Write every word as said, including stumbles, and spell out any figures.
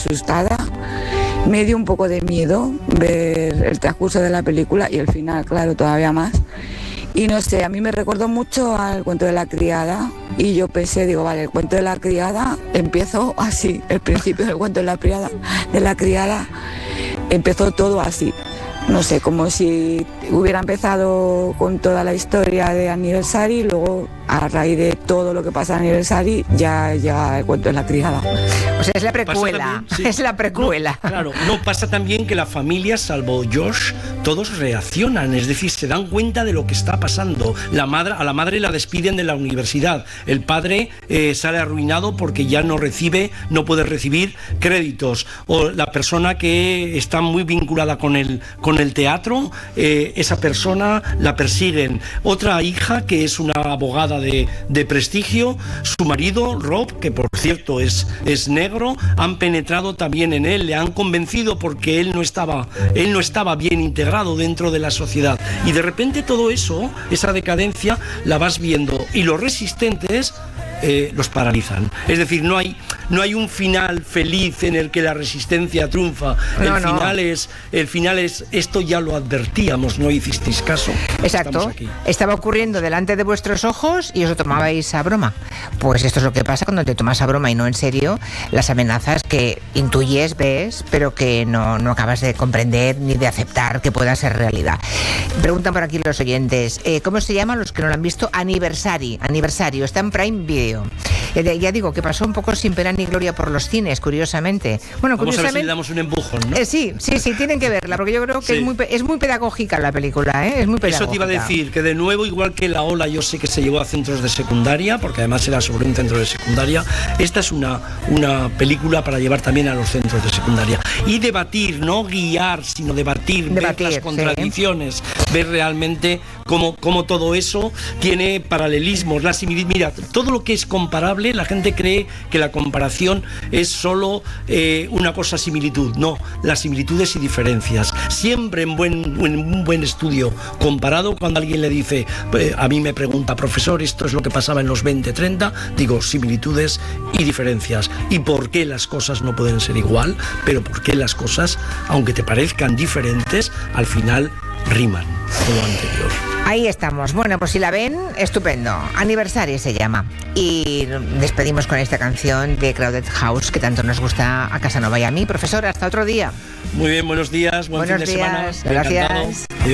asustada. Me dio un poco de miedo ver el transcurso de la película y el final, claro, todavía más. Y no sé, a mí me recordó mucho al cuento de la criada y yo pensé, digo, vale, el cuento de la criada empezó así, el principio del cuento de la criada, de la criada empezó todo así. No sé, como si hubiera empezado con toda la historia de Aniversari y luego a raíz de todo lo que pasa en Aniversari ya, ya el cuento de la criada. O sea, es la precuela, también, sí. es la precuela. No, claro, no pasa también que la familia, salvo Josh, todos reaccionan, es decir, se dan cuenta de lo que está pasando. La madre, a la madre la despiden de la universidad, el padre eh, sale arruinado porque ya no recibe, no puede recibir créditos, o la persona que está muy vinculada con el, con el teatro, eh, esa persona la persiguen. Otra hija que es una abogada de, de prestigio, su marido, Rob, que por cierto es, es negro, han penetrado también en él, le han convencido porque él no estaba, él no estaba bien integrado dentro de la sociedad. Y de repente todo eso, esa decadencia, la vas viendo. Y los resistentes eh, los paralizan. Es decir, no hay, no hay un final feliz en el que la resistencia triunfa. No, el, no. final es, el final es, esto ya lo advertíamos, no hicisteis caso. Exacto. Estaba ocurriendo delante de vuestros ojos y os lo tomabais a broma. Pues esto es lo que pasa cuando te tomas a broma y no en serio las amenazas que intuyes, ves, pero que no, no acabas de comprender ni de aceptar que pueda ser realidad. Preguntan por aquí los oyentes, eh, ¿cómo se llama los que no lo han visto? Aniversari, aniversario, está en Prime Video. Eh, ya digo que pasó un poco sin pena ni gloria por los cines, curiosamente. Bueno, Vamos curiosamente, a ver si le damos un empujón, ¿no? Eh, sí, sí, sí, tienen que verla, porque yo creo que Sí. es, muy, es muy pedagógica la película, ¿eh? Es muy pedagógica. Eso te iba a decir, que de nuevo, igual que La Ola, yo sé que se llevó a centros de secundaria, porque además era sobre un centro de secundaria, esta es una, una película para llevar también a los centros de secundaria. Y debatir, no guiar, sino debatir, Debatir, ver las contradicciones, sí. ver realmente cómo, cómo todo eso tiene paralelismos, la similitud. Mira, todo lo que es comparable, la gente cree que la comparación es solo eh, una cosa similitud. No, las similitudes y diferencias. Siempre en, buen, en un buen estudio comparado, cuando alguien le dice, eh, a mí me pregunta, profesor, esto es lo que pasaba en los veinte treinta, digo, similitudes y diferencias. ¿Y por qué las cosas no pueden ser igual? Pero por qué las cosas, aunque te parezcan diferentes, al final riman con lo anterior. Ahí estamos. Bueno, pues si la ven, estupendo. Aniversario se llama. Y despedimos con esta canción de Crowded House que tanto nos gusta a Casanova y a mí. Profesor, hasta otro día. Muy bien, buenos días, buen Buenos fin de días, semana. gracias. Encantado.